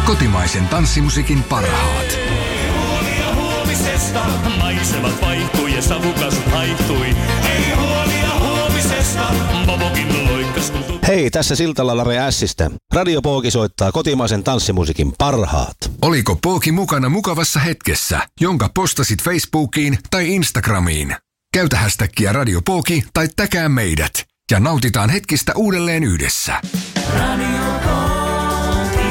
Kotimaisen tanssimusiikin parhaat. Maisemat vaihtui ja savukasvut haihtui. Ei huolia huomisesta, Bobokin loikkas. Hei, tässä Siltala Lare Ässistä. Radio Pooki soittaa kotimaisen tanssimusiikin parhaat. Oliko Pooki mukana mukavassa hetkessä, jonka postasit Facebookiin tai Instagramiin? Käytä hashtagia Radio Pooki tai täkää meidät ja nautitaan hetkistä uudelleen yhdessä. Radio Pooki.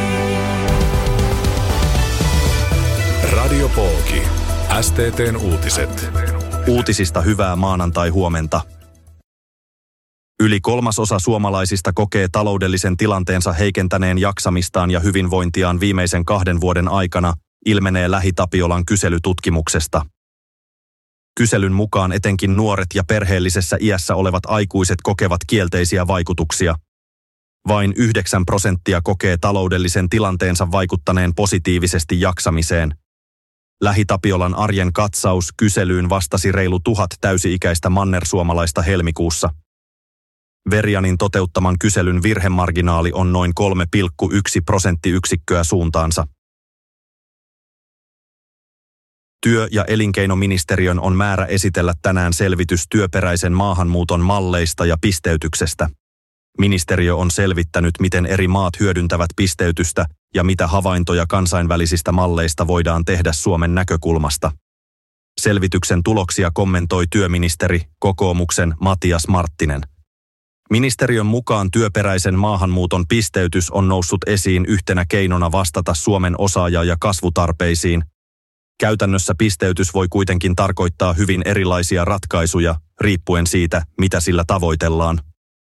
Radio Pooki. STT:n uutiset. Uutisista hyvää maanantai-huomenta. Yli 1/3 suomalaisista kokee taloudellisen tilanteensa heikentäneen jaksamistaan ja hyvinvointiaan viimeisen 2 vuoden aikana, ilmenee LähiTapiolan kyselytutkimuksesta. Kyselyn mukaan etenkin nuoret ja perheellisessä iässä olevat aikuiset kokevat kielteisiä vaikutuksia. Vain 9% kokee taloudellisen tilanteensa vaikuttaneen positiivisesti jaksamiseen. LähiTapiolan arjen katsaus kyselyyn vastasi reilu 1000 täysi-ikäistä mannersuomalaista helmikuussa. Verianin toteuttaman kyselyn virhemarginaali on noin 3,1 prosenttiyksikköä suuntaansa. Työ- ja elinkeinoministeriön on määrä esitellä tänään selvitys työperäisen maahanmuuton malleista ja pisteytyksestä. Ministeriö on selvittänyt, miten eri maat hyödyntävät pisteytystä ja mitä havaintoja kansainvälisistä malleista voidaan tehdä Suomen näkökulmasta. Selvityksen tuloksia kommentoi työministeri, kokoomuksen Matias Marttinen. Ministeriön mukaan työperäisen maahanmuuton pisteytys on noussut esiin yhtenä keinona vastata Suomen osaaja- ja kasvutarpeisiin. Käytännössä pisteytys voi kuitenkin tarkoittaa hyvin erilaisia ratkaisuja, riippuen siitä, mitä sillä tavoitellaan.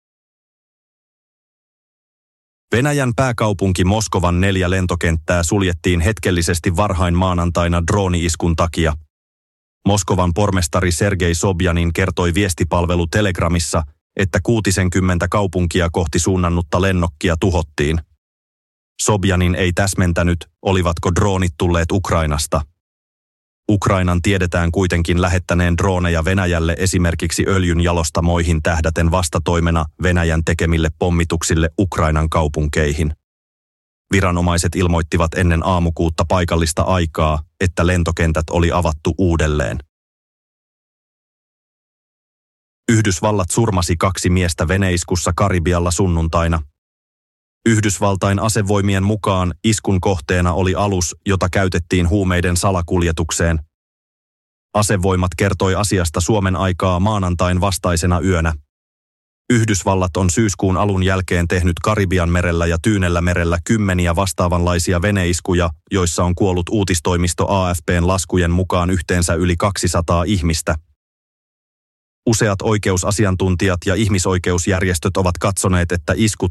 Venäjän pääkaupunki Moskovan 4 lentokenttää suljettiin hetkellisesti varhain maanantaina drooni-iskun takia. Moskovan pormestari Sergei Sobjanin kertoi viestipalvelu Telegramissa, että 60 kaupunkia kohti suunnannutta lennokkia tuhottiin. Sobjanin ei täsmentänyt, olivatko droonit tulleet Ukrainasta. Ukrainan tiedetään kuitenkin lähettäneen drooneja Venäjälle esimerkiksi öljyn jalostamoihin tähdäten vastatoimena Venäjän tekemille pommituksille Ukrainan kaupunkeihin. Viranomaiset ilmoittivat ennen aamukuutta paikallista aikaa, että lentokentät oli avattu uudelleen. Yhdysvallat surmasi 2 miestä veneiskussa Karibialla sunnuntaina. Yhdysvaltain asevoimien mukaan iskun kohteena oli alus, jota käytettiin huumeiden salakuljetukseen. Asevoimat kertoi asiasta Suomen aikaa maanantain vastaisena yönä. Yhdysvallat on syyskuun alun jälkeen tehnyt Karibianmerellä ja Tyynellämerellä 10 vastaavanlaisia veneiskuja, joissa on kuollut uutistoimisto AFP:n laskujen mukaan yhteensä yli 200 ihmistä. Useat oikeusasiantuntijat ja ihmisoikeusjärjestöt ovat katsoneet, että iskut